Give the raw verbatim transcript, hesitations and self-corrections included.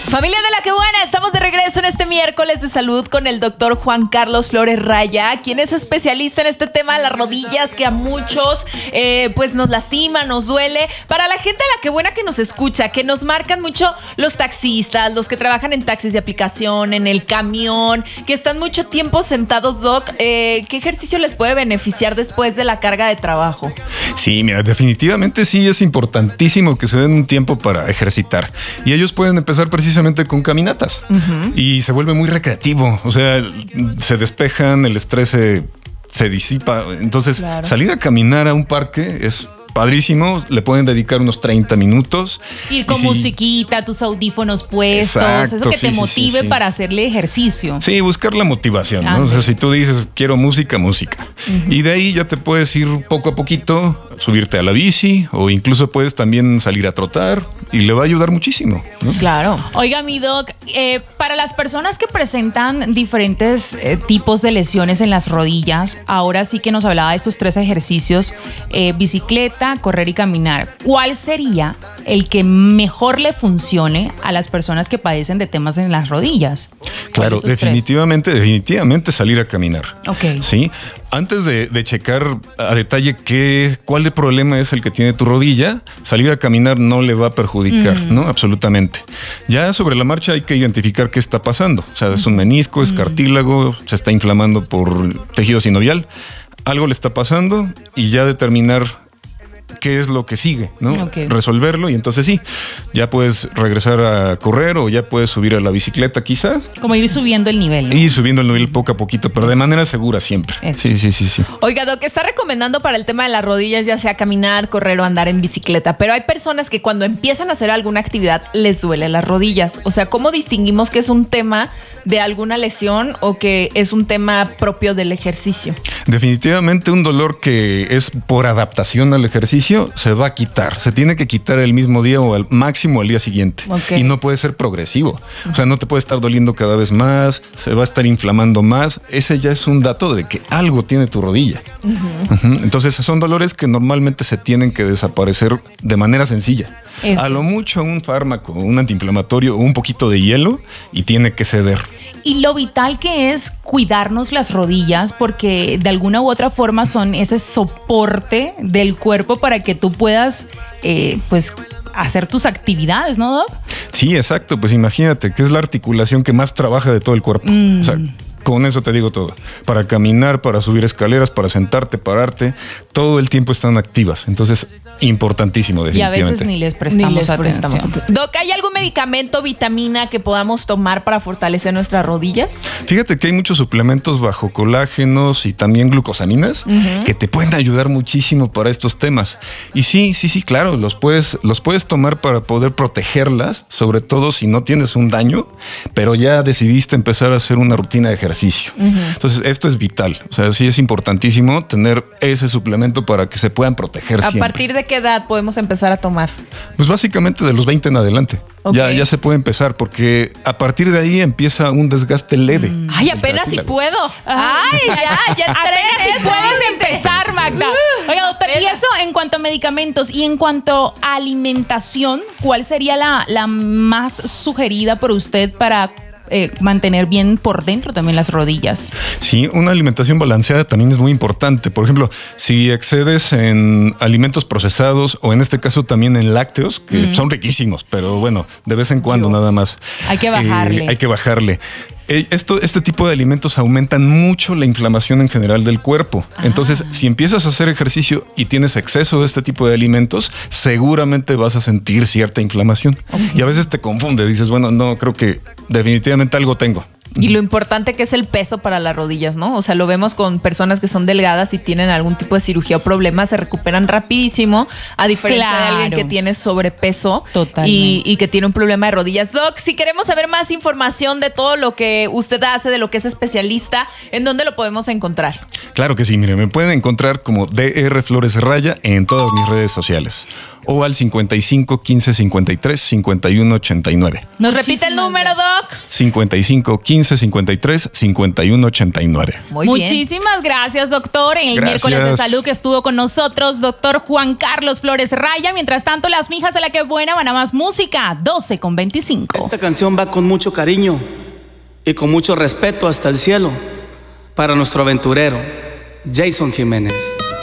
Familia de la que buena, estamos de regreso en este miércoles de salud con el doctor Juan Carlos Flores Raya, quien es especialista en este tema de las rodillas que a muchos eh, pues nos lastima, nos duele. Para la gente de la que buena que nos escucha, que nos marcan mucho los taxistas, los que trabajan en taxis de aplicación, en el camión, que están mucho tiempo sentados, Doc, eh, ¿qué ejercicio les puede beneficiar después de la carga de trabajo? Sí, mira, definitivamente sí es importantísimo que se den un tiempo para ejercitar. Y ellos pueden empezar precisamente con caminatas. Uh-huh. Y se vuelve muy recreativo. O sea, se despejan, el estrés se, se disipa. Entonces, claro, salir a caminar a un parque es padrísimo, le pueden dedicar unos treinta minutos. Ir con si, musiquita, tus audífonos puestos, exacto, eso que sí, te sí, motive sí, sí. para hacerle ejercicio. Sí, buscar la motivación, ¿no? O sea, si tú dices, quiero música, música. Uh-huh. Y de ahí ya te puedes ir poco a poquito, subirte a la bici o incluso puedes también salir a trotar y le va a ayudar muchísimo, ¿no? Claro. Oiga, mi doc, eh, para las personas que presentan diferentes eh, tipos de lesiones en las rodillas, ahora sí que nos hablaba de estos tres ejercicios, eh, bicicleta, correr y caminar. ¿Cuál sería el que mejor le funcione a las personas que padecen de temas en las rodillas? Claro, definitivamente, tres? definitivamente salir a caminar. Ok. Sí. Antes de, de checar a detalle qué, cuál el problema es el que tiene tu rodilla, salir a caminar no le va a perjudicar, mm. ¿no? Absolutamente. Ya sobre la marcha hay que identificar qué está pasando. O sea, es un menisco, es cartílago, se está inflamando por tejido sinovial. Algo le está pasando y ya determinar qué es lo que sigue, ¿no? Okay. Resolverlo y entonces sí, ya puedes regresar a correr o ya puedes subir a la bicicleta quizá. Como ir subiendo el nivel, ¿no? Y subiendo el nivel poco a poquito, pero de manera segura siempre. Eso. Sí, sí, sí, sí. Oiga, Doc, está recomendando para el tema de las rodillas, ya sea caminar, correr o andar en bicicleta, pero hay personas que cuando empiezan a hacer alguna actividad les duele las rodillas. O sea, ¿cómo distinguimos que es un tema de alguna lesión o que es un tema propio del ejercicio? Definitivamente un dolor que es por adaptación al ejercicio se va a quitar, se tiene que quitar el mismo día o al máximo al día siguiente. Okay. Y no puede ser progresivo. O sea, no te puede estar doliendo cada vez más, se va a estar inflamando más. Ese ya es un dato de que algo tiene tu rodilla. Uh-huh. Uh-huh. Entonces son dolores que normalmente se tienen que desaparecer de manera sencilla. Eso. A lo mucho un fármaco, un antiinflamatorio o un poquito de hielo y tiene que ceder. Y lo vital que es cuidarnos las rodillas porque de alguna u otra forma son ese soporte del cuerpo para que tú puedas eh, pues hacer tus actividades, ¿no, Doc? Sí, exacto. Pues imagínate que es la articulación que más trabaja de todo el cuerpo. Mm. O sea, con eso te digo todo. Para caminar, para subir escaleras, para sentarte, pararte, todo el tiempo están activas. Entonces, importantísimo, definitivamente. Y a veces ni les prestamos, ni les prestamos atención. atención. Doc, ¿hay algún medicamento, vitamina que podamos tomar para fortalecer nuestras rodillas? Fíjate que hay muchos suplementos bajo colágenos y también glucosaminas uh-huh. que te pueden ayudar muchísimo para estos temas. Y sí, sí, sí, claro, los puedes, los puedes tomar para poder protegerlas, sobre todo si no tienes un daño, pero ya decidiste empezar a hacer una rutina de ejercicio. Ejercicio. Uh-huh. Entonces, esto es vital. O sea, sí es importantísimo tener ese suplemento para que se puedan proteger ¿A siempre. partir de qué edad podemos empezar a tomar? Pues básicamente de los veinte en adelante. Okay. Ya, ya se puede empezar porque a partir de ahí empieza un desgaste leve. Mm. Ay, apenas si puedo. Ay, ya, ya apenas si puedes empezar, Magda. Oiga, doctor, y eso en cuanto a medicamentos y en cuanto a alimentación, ¿cuál sería la, la más sugerida por usted para Eh, mantener bien por dentro también las rodillas? Sí, una alimentación balanceada también es muy importante. Por ejemplo, si excedes en alimentos procesados o en este caso también en lácteos, que mm. son riquísimos, pero bueno, de vez en cuando Yo. nada más. Hay que bajarle. Eh, hay que bajarle. Esto, este tipo de alimentos aumentan mucho la inflamación en general del cuerpo. Ah. Entonces, si empiezas a hacer ejercicio y tienes exceso de este tipo de alimentos, seguramente vas a sentir cierta inflamación. Okay. Y a veces te confunde. Dices, bueno, no, creo que definitivamente algo tengo. Y lo importante que es el peso para las rodillas, ¿no? O sea, lo vemos con personas que son delgadas y tienen algún tipo de cirugía o problema, se recuperan rapidísimo, a diferencia claro. de alguien que tiene sobrepeso y, y que tiene un problema de rodillas. Doc, si queremos saber más información de todo lo que usted hace, de lo que es especialista, ¿en dónde lo podemos encontrar? Claro que sí, mire, me pueden encontrar como D R Flores Raya en todas mis redes sociales. o al cincuenta y cinco, quince, cincuenta y tres, cincuenta y uno, ochenta y nueve. ¿Nos repite el número, Doc? cincuenta y cinco, quince, cincuenta y tres, cincuenta y uno, ochenta y nueve. Muy bien. Muchísimas gracias, doctor. En el Gracias. miércoles de salud que estuvo con nosotros, doctor Juan Carlos Flores Raya. Mientras tanto, las mijas de la que buena van a más música, doce con veinticinco. Esta canción va con mucho cariño y con mucho respeto hasta el cielo para nuestro aventurero, Jason Jiménez.